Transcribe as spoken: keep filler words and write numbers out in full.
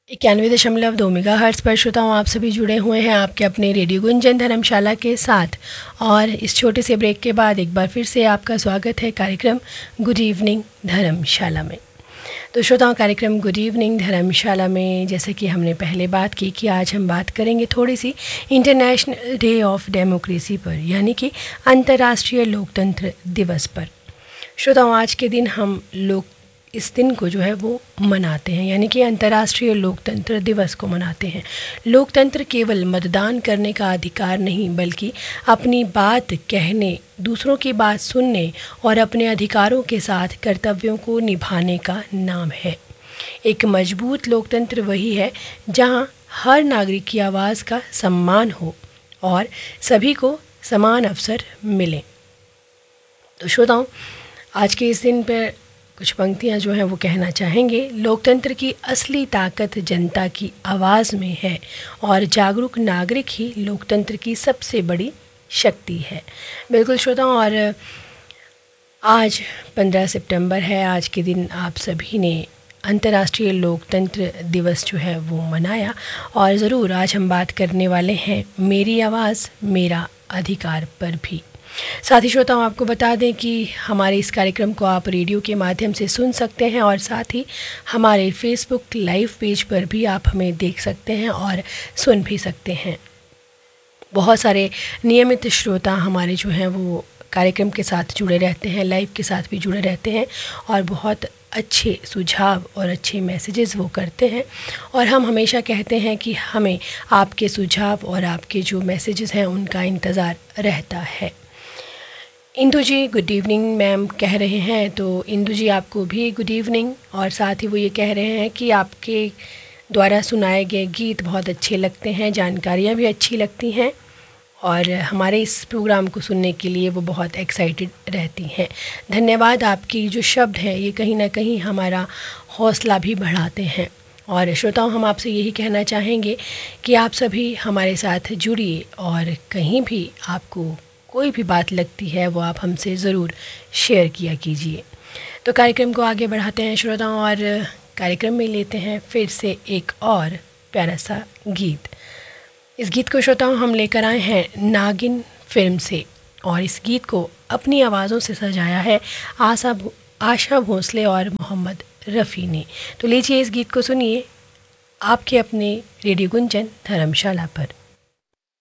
इक्यानवे दशमलव दो मेगा हर्ट्स पर श्रोताओं आप सभी जुड़े हुए हैं आपके अपने रेडियो गुंजन धर्मशाला के साथ। और इस छोटे से ब्रेक के बाद एक बार फिर से आपका स्वागत है कार्यक्रम गुड इवनिंग धर्मशाला में। तो श्रोताओं, कार्यक्रम गुड इवनिंग धर्मशाला में जैसे कि हमने पहले बात की कि आज हम बात करेंगे थोड़ी सी इंटरनेशनल डे ऑफ डेमोक्रेसी पर, यानी कि अंतर्राष्ट्रीय लोकतंत्र दिवस पर। श्रोताओं, आज के दिन हम लोग इस दिन को जो है वो मनाते हैं, यानी कि अंतर्राष्ट्रीय लोकतंत्र दिवस को मनाते हैं। लोकतंत्र केवल मतदान करने का अधिकार नहीं, बल्कि अपनी बात कहने, दूसरों की बात सुनने और अपने अधिकारों के साथ कर्तव्यों को निभाने का नाम है। एक मजबूत लोकतंत्र वही है जहां हर नागरिक की आवाज़ का सम्मान हो और सभी को समान अवसर मिले। तो श्रोताओं, आज के इस दिन पर कुछ पंक्तियाँ जो हैं वो कहना चाहेंगे। लोकतंत्र की असली ताकत जनता की आवाज़ में है और जागरूक नागरिक ही लोकतंत्र की सबसे बड़ी शक्ति है। बिल्कुल श्रोताओं, और आज पंद्रह सितंबर है। आज के दिन आप सभी ने अंतर्राष्ट्रीय लोकतंत्र दिवस जो है वो मनाया। और ज़रूर आज हम बात करने वाले हैं मेरी आवाज़ मेरा अधिकार पर भी। साथ ही श्रोताओं, आपको बता दें कि हमारे इस कार्यक्रम को आप रेडियो के माध्यम से सुन सकते हैं और साथ ही हमारे फेसबुक लाइव पेज पर भी आप हमें देख सकते हैं और सुन भी सकते हैं। बहुत सारे नियमित श्रोता हमारे जो हैं वो कार्यक्रम के साथ जुड़े रहते हैं, लाइव के साथ भी जुड़े रहते हैं और बहुत अच्छे सुझाव और अच्छे मैसेजेस वो करते हैं। और हम हमेशा कहते हैं कि हमें आपके सुझाव और आपके जो मैसेजेस हैं उनका इंतज़ार रहता है। इंदु जी गुड इवनिंग मैम कह रहे हैं, तो इंदु जी आपको भी गुड इवनिंग। और साथ ही वो ये कह रहे हैं कि आपके द्वारा सुनाए गए गीत बहुत अच्छे लगते हैं, जानकारियाँ भी अच्छी लगती हैं और हमारे इस प्रोग्राम को सुनने के लिए वो बहुत एक्साइटेड रहती हैं। धन्यवाद। आपकी जो शब्द हैं ये कहीं ना कहीं हमारा हौसला भी बढ़ाते हैं। और श्रोताओं, हम आपसे यही कहना चाहेंगे कि आप सभी हमारे साथ जुड़िए और कहीं भी आपको कोई भी बात लगती है वो आप हमसे ज़रूर शेयर किया कीजिए। तो कार्यक्रम को आगे बढ़ाते हैं श्रोताओं और कार्यक्रम में लेते हैं फिर से एक और प्यारा सा गीत। इस गीत को श्रोताओं हम लेकर आए हैं नागिन फिल्म से और इस गीत को अपनी आवाज़ों से सजाया है आशा आशा भोसले और मोहम्मद रफ़ी ने। तो लीजिए इस गीत को सुनिए आपके अपने रेडियो गुंजन धर्मशाला पर।